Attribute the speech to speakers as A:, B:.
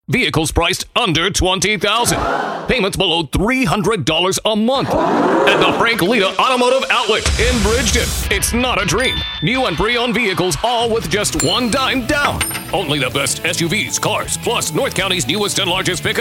A: Vehicles priced under $20,000. Payments below $300 a month. At the Frank Lita Automotive Outlet in Bridgeton. It's not a dream. New and pre-owned vehicles, all with just $1 down. Only the best SUVs, cars, plus North County's newest and largest pickup.